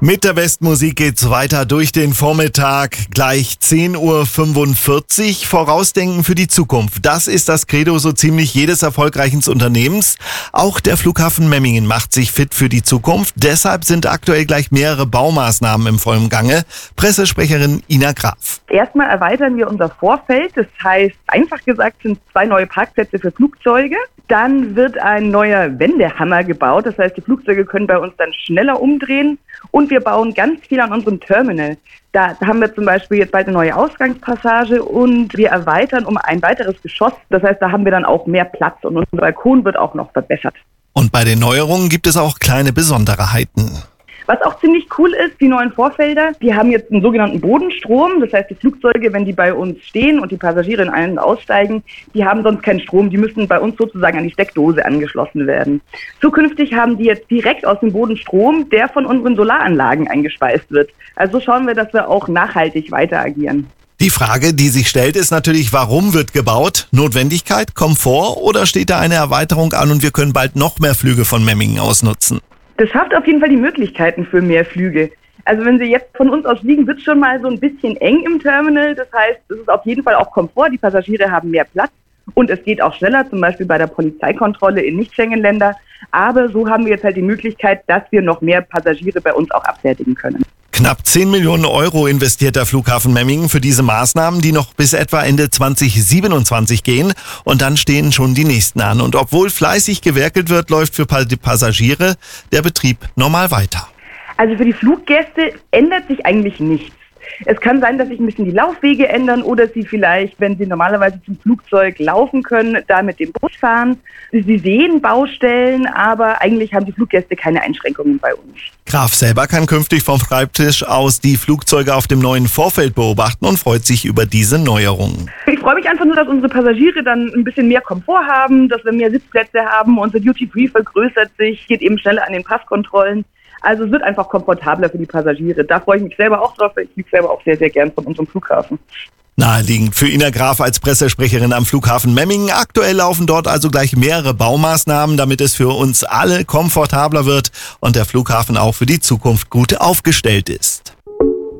Mit der Westmusik geht's weiter durch den Vormittag. Gleich 10:45 Uhr. Vorausdenken für die Zukunft. Das ist das Credo so ziemlich jedes erfolgreichen Unternehmens. Auch der Flughafen Memmingen macht sich fit für die Zukunft. Deshalb sind aktuell gleich mehrere Baumaßnahmen im vollen Gange. Pressesprecherin Ina Graf. Erstmal erweitern wir unser Vorfeld. Das heißt, einfach gesagt, sind 2 neue Parkplätze für Flugzeuge. Dann wird ein neuer Wendehammer gebaut. Das heißt, die Flugzeuge können bei uns dann schneller umdrehen. Und wir bauen ganz viel an unserem Terminal. Da haben wir zum Beispiel jetzt bald eine neue Ausgangspassage und wir erweitern um ein weiteres Geschoss. Das heißt, da haben wir dann auch mehr Platz und unser Balkon wird auch noch verbessert. Und bei den Neuerungen gibt es auch kleine Besonderheiten. Was auch ziemlich cool ist, die neuen Vorfelder, die haben jetzt einen sogenannten Bodenstrom. Das heißt, die Flugzeuge, wenn die bei uns stehen und die Passagiere in einen aussteigen, die haben sonst keinen Strom. Die müssen bei uns sozusagen an die Steckdose angeschlossen werden. Zukünftig haben die jetzt direkt aus dem Boden Strom, der von unseren Solaranlagen eingespeist wird. Also schauen wir, dass wir auch nachhaltig weiter agieren. Die Frage, die sich stellt, ist natürlich, warum wird gebaut? Notwendigkeit, Komfort oder steht da eine Erweiterung an und wir können bald noch mehr Flüge von Memmingen aus nutzen? Das schafft auf jeden Fall die Möglichkeiten für mehr Flüge. Also wenn Sie jetzt von uns aus fliegen, wird es schon mal so ein bisschen eng im Terminal. Das heißt, es ist auf jeden Fall auch Komfort. Die Passagiere haben mehr Platz und es geht auch schneller, zum Beispiel bei der Polizeikontrolle in Nicht-Schengen-Länder. Aber so haben wir jetzt halt die Möglichkeit, dass wir noch mehr Passagiere bei uns auch abfertigen können. Knapp 10 Millionen Euro investiert der Flughafen Memmingen für diese Maßnahmen, die noch bis etwa Ende 2027 gehen. Und dann stehen schon die nächsten an. Und obwohl fleißig gewerkelt wird, läuft für die Passagiere der Betrieb normal weiter. Also für die Fluggäste ändert sich eigentlich nichts. Es kann sein, dass sich ein bisschen die Laufwege ändern oder sie vielleicht, wenn sie normalerweise zum Flugzeug laufen können, da mit dem Bus fahren. Sie sehen Baustellen, aber eigentlich haben die Fluggäste keine Einschränkungen bei uns. Graf selber kann künftig vom Schreibtisch aus die Flugzeuge auf dem neuen Vorfeld beobachten und freut sich über diese Neuerungen. Ich freue mich einfach nur, dass unsere Passagiere dann ein bisschen mehr Komfort haben, dass wir mehr Sitzplätze haben. Unser Duty-Free vergrößert sich, geht eben schneller an den Passkontrollen. Also es wird einfach komfortabler für die Passagiere. Da freue ich mich selber auch drauf, weil ich fliege selber auch sehr, sehr gern von unserem Flughafen. Naheliegend für Ina Graf als Pressesprecherin am Flughafen Memmingen. Aktuell laufen dort also gleich mehrere Baumaßnahmen, damit es für uns alle komfortabler wird und der Flughafen auch für die Zukunft gut aufgestellt ist.